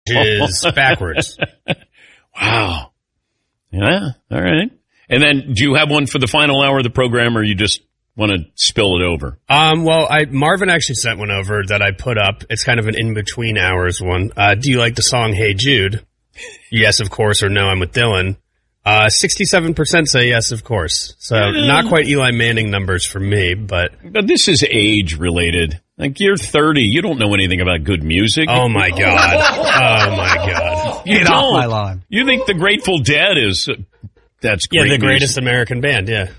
is backwards. Wow. Yeah, all right. And then do you have one for the final hour of the program, or you just want to spill it over? Well, Marvin actually sent one over that I put up. It's kind of an in-between hours one. Do you like the song Hey Jude? Yes, of course, or no, I'm with Dylan. 67% say yes, of course. So not quite Eli Manning numbers for me, but this is age-related. Like, you're 30. You don't know anything about good music. Oh, my God. Oh, my God. You Get off my lawn. You think the Grateful Dead is... that's great. Yeah, the greatest American band, yeah.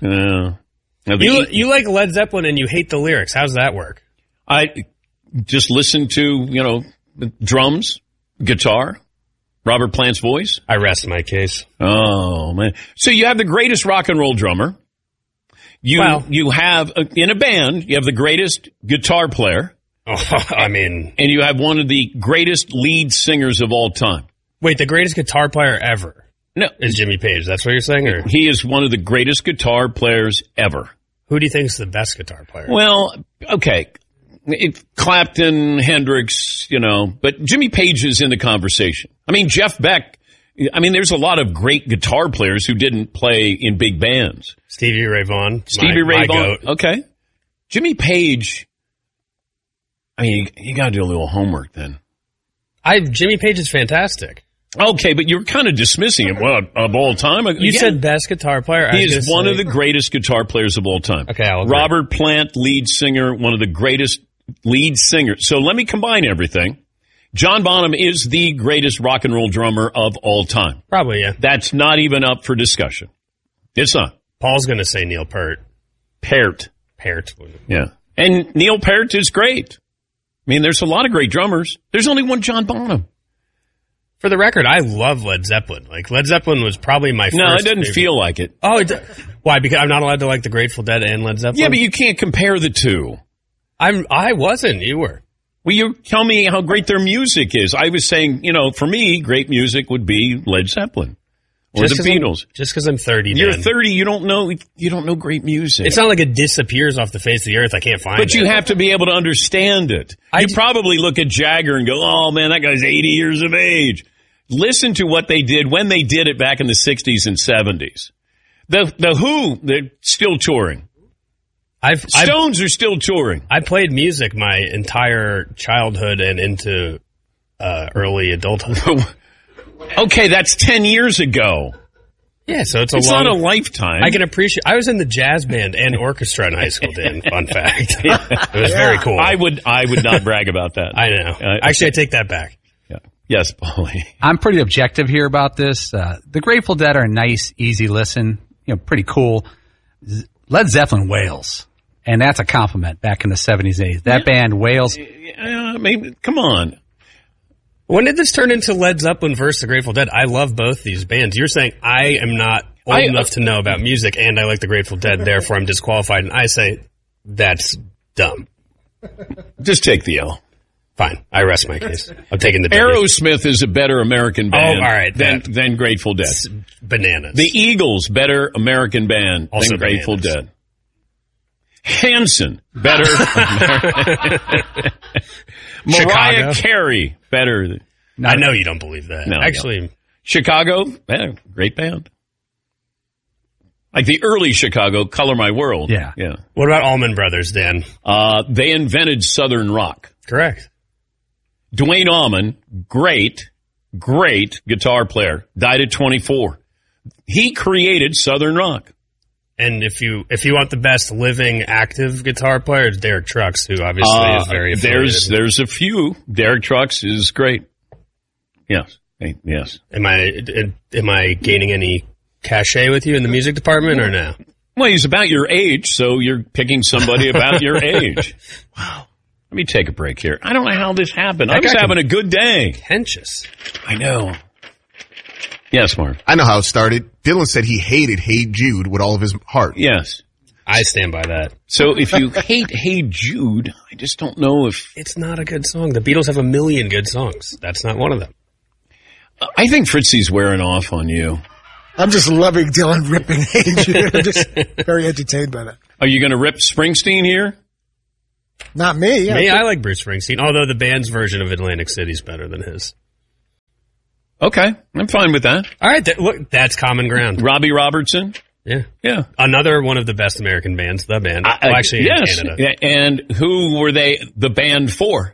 You like Led Zeppelin and you hate the lyrics. How's that work? I just listen to, drums, guitar, Robert Plant's voice. I rest my case. Oh, man. So you have the greatest rock and roll drummer. You have, in a band, you have the greatest guitar player. Oh, I mean. And you have one of the greatest lead singers of all time. Wait, the greatest guitar player ever? No. Is Jimmy Page. That's what you're saying? Or? He is one of the greatest guitar players ever. Who do you think is the best guitar player? Well, okay. Clapton, Hendrix, but Jimmy Page is in the conversation. I mean, Jeff Beck. I mean, there's a lot of great guitar players who didn't play in big bands. Stevie Ray Vaughan. Stevie Ray Vaughan. Goat. Okay. Jimmy Page. I mean, you got to do a little homework then. Jimmy Page is fantastic. Okay, but you're kind of dismissing him of all time. You said best guitar player. He is one of the greatest guitar players of all time. Okay, I'll agree. Robert Plant, lead singer, one of the greatest lead singers. So let me combine everything. John Bonham is the greatest rock and roll drummer of all time. Probably, yeah. That's not even up for discussion. It's not. Paul's going to say Neil Peart. Peart. Yeah. And Neil Peart is great. I mean, there's a lot of great drummers. There's only one John Bonham. For the record, I love Led Zeppelin. Like, Led Zeppelin was probably my first. No, it doesn't feel like it. Oh, why? Because I'm not allowed to like the Grateful Dead and Led Zeppelin? Yeah, but you can't compare the two. I wasn't. You were. Well, you tell me how great their music is. I was saying, for me, great music would be Led Zeppelin or the Beatles. Just because I'm 30, You're 30, you don't know great music. It's not like it disappears off the face of the earth. I can't find it. But you have to be able to understand it. You probably look at Jagger and go, oh, man, that guy's 80 years of age. Listen to what they did when they did it back in the 60s and 70s. The Who, they're still touring. Stones are still touring. I played music my entire childhood and into early adulthood. Okay, that's 10 years ago. Yeah, so it's not a lifetime. I can appreciate. I was in the jazz band and orchestra in high school, Dan. Fun fact. It was very cool. I would not brag about that. I know. Actually, I take that back. Yeah. Yes, Paulie. I'm pretty objective here about this. The Grateful Dead are a nice, easy listen. Pretty cool. Led Zeppelin wails. And that's a compliment back in the 70s, 80s. That band wails. I mean, come on. When did this turn into Led Zeppelin versus the Grateful Dead? I love both these bands. You're saying I am not old enough to know about music and I like the Grateful Dead, therefore I'm disqualified. And I say that's dumb. Just take the L. Fine. I rest my case. I'm taking the Aerosmith is a better American band all right, than Grateful Dead. Bananas. The Eagles, better American band than Grateful Dead. Hanson, better. Mariah Carey, better. I know you don't believe that. No, actually, Chicago, great band. Like the early Chicago, Color My World. Yeah. What about Allman Brothers, Dan? They invented Southern rock. Correct. Duane Allman, great guitar player, died at 24. He created Southern rock. And if you want the best living active guitar player, it's Derek Trucks, who obviously is very affiliated. There's a few. Derek Trucks is great. Yes. Yes. Am I gaining any cachet with you in the music department or no? Well, he's about your age, so you're picking somebody about your age. Wow. Let me take a break here. I don't know how this happened. I was having a good day. Contentious. I know. Yes, Marv. I know how it started. Dylan said he hated Hey Jude with all of his heart. Yes. I stand by that. So if you hate Hey Jude, I just don't know if... It's not a good song. The Beatles have a million good songs. That's not one of them. I think Fritzy's wearing off on you. I'm just loving Dylan ripping Hey Jude. I'm just very entertained by that. Are you going to rip Springsteen here? Not me. I like Bruce Springsteen, although the band's version of Atlantic City is better than his. Okay, I'm fine with that. All right, look, that's common ground. Robbie Robertson. Yeah. Yeah. Another one of the best American bands, the band. Well, actually, yes. in Canada. And who were they the band for?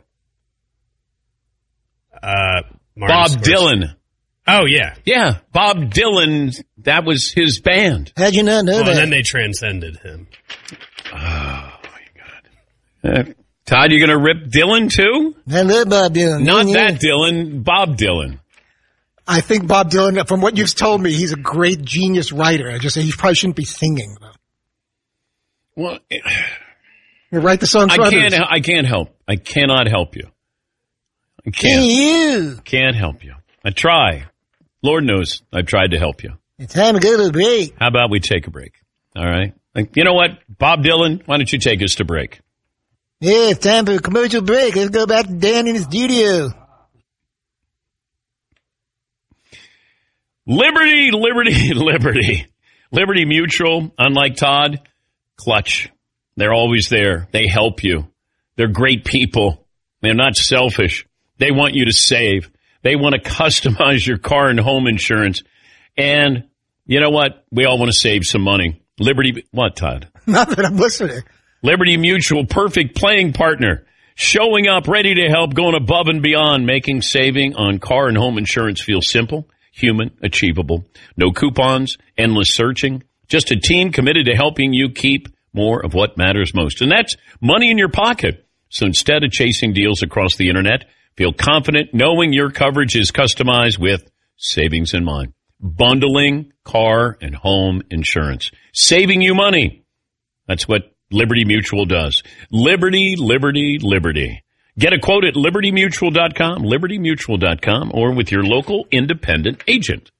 Bob Dylan. Oh, yeah. Yeah, Bob Dylan, that was his band. How'd you not know that? And then they transcended him. Oh, my God. Todd, you going to rip Dylan, too? I love Bob Dylan. Not that Dylan, Bob Dylan. I think Bob Dylan, from what you've told me, he's a great genius writer. I just say he probably shouldn't be singing, though. Well, You write the songs for others. I can't help. I cannot help you. I can't. Hey, you. Can't help you. I try. Lord knows I've tried to help you. It's time to go to the break. How about we take a break? All right. You know what, Bob Dylan, why don't you take us to break? Yeah, it's time for a commercial break. Let's go back to Dan in the studio. Liberty, liberty, liberty. Liberty Mutual, unlike Todd, clutch. They're always there. They help you. They're great people. They're not selfish. They want you to save. They want to customize your car and home insurance. And you know what? We all want to save some money. Liberty, what, Todd? Nothing, I'm listening. Liberty Mutual, perfect playing partner. Showing up, ready to help, going above and beyond, making saving on car and home insurance feel simple, human, achievable. No coupons, endless searching. Just a team committed to helping you keep more of what matters most. And that's money in your pocket. So instead of chasing deals across the internet, feel confident knowing your coverage is customized with savings in mind. Bundling car and home insurance. Saving you money. That's what Liberty Mutual does. Liberty, liberty, liberty. Get a quote at libertymutual.com, libertymutual.com, or with your local independent agent.